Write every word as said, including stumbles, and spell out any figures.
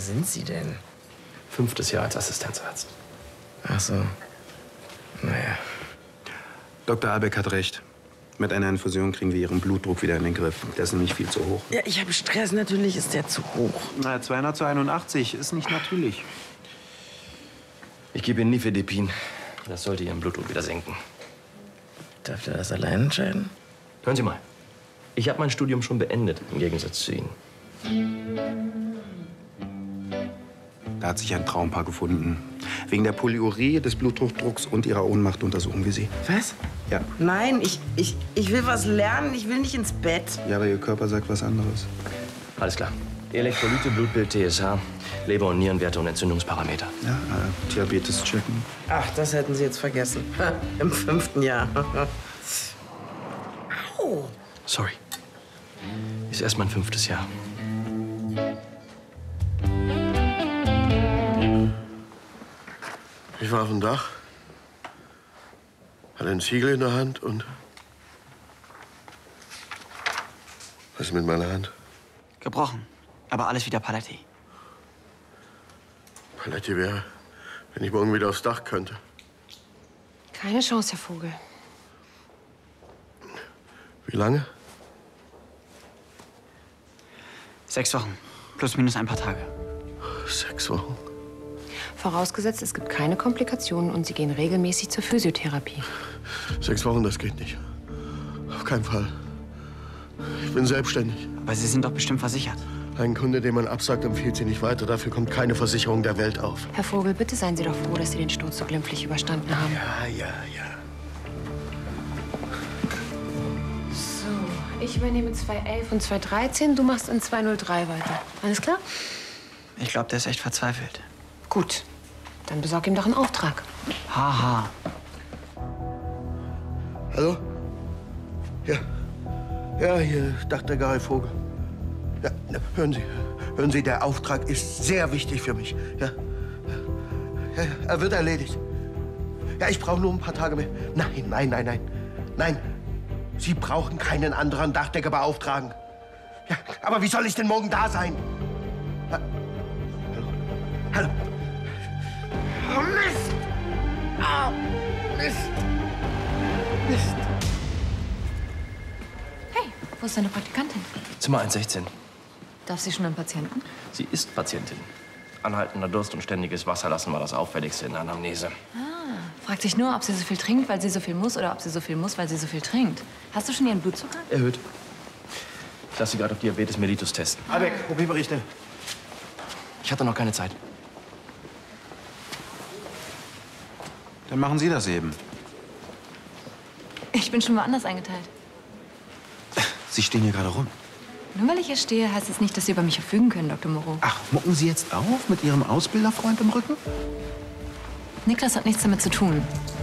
sind Sie denn? Fünftes Jahr als Assistenzarzt. Ach so. Naja. Doktor Abeck hat recht. Mit einer Infusion kriegen wir Ihren Blutdruck wieder in den Griff. Der ist nämlich viel zu hoch. Ja, ich habe Stress. Natürlich ist der zu hoch. Na, zweihundert zu einundachtzig ist nicht natürlich. Ich gebe Ihnen Nifedipin. Das sollte Ihren Blutdruck wieder senken. Darf der das allein entscheiden? Hören Sie mal. Ich habe mein Studium schon beendet, im Gegensatz zu Ihnen. Da hat sich ein Traumpaar gefunden. Wegen der Polyurie, des Bluthochdrucks und ihrer Ohnmacht untersuchen wir sie. Was? Ja. Nein, ich, ich, ich will was lernen. Ich will nicht ins Bett. Ja, aber Ihr Körper sagt was anderes. Alles klar. Elektrolyte, Blutbild, T S H, Leber- und Nierenwerte und Entzündungsparameter. Ja, äh, Diabetes checken. Ach, das hätten Sie jetzt vergessen. Im fünften Jahr. Au! Sorry. Ist erst mein fünftes Jahr. Ich war auf dem Dach, hatte einen Ziegel in der Hand und... Was ist mit meiner Hand? Gebrochen, aber alles wieder Paletti. Paletti wäre, wenn ich morgen wieder aufs Dach könnte. Keine Chance, Herr Vogel. Wie lange? Sechs Wochen, plus minus ein paar Tage. Sechs Wochen. Vorausgesetzt, es gibt keine Komplikationen und Sie gehen regelmäßig zur Physiotherapie. Sechs Wochen, das geht nicht. Auf keinen Fall. Ich bin selbstständig. Aber Sie sind doch bestimmt versichert. Ein Kunde, den man absagt, empfiehlt Sie nicht weiter. Dafür kommt keine Versicherung der Welt auf. Herr Vogel, bitte seien Sie doch froh, dass Sie den Sturz so glimpflich überstanden haben. Ja, ja, ja. So, ich übernehme zwei elf und zwei dreizehn. Du machst in zwei null drei weiter. Alles klar? Ich glaube, der ist echt verzweifelt. Gut. Dann besorg ihm doch einen Auftrag. Haha. Hallo? Ja. Ja, hier, Doktor Gary Vogel. Ja, na, hören Sie, hören Sie, der Auftrag ist sehr wichtig für mich. Ja, ja, ja, er wird erledigt. Ja, ich brauche nur ein paar Tage mehr. Nein, nein, nein, nein. Nein, Sie brauchen keinen anderen Dachdecker beauftragen. Ja, aber wie soll ich denn morgen da sein? Ha Hallo? Hallo? Oh, Mist! Oh, Mist! Mist! Hey, wo ist deine Praktikantin? Zimmer eins sechzehn. Darf sie schon an Patienten? Sie ist Patientin. Anhaltender Durst und ständiges Wasser lassen wir das Auffälligste in der Anamnese. Ah, fragt sich nur, ob sie so viel trinkt, weil sie so viel muss, oder ob sie so viel muss, weil sie so viel trinkt. Hast du schon ihren Blutzucker? Erhöht. Ich lasse sie gerade auf Diabetes mellitus testen. Abeck, O P-Berichte. Ich hatte noch keine Zeit. Dann machen Sie das eben. Ich bin schon woanders eingeteilt. Sie stehen hier gerade rum. Nur weil ich hier stehe, heißt es nicht, dass Sie über mich verfügen können, Doktor Moreau. Ach, mucken Sie jetzt auf mit Ihrem Ausbilderfreund im Rücken? Niklas hat nichts damit zu tun.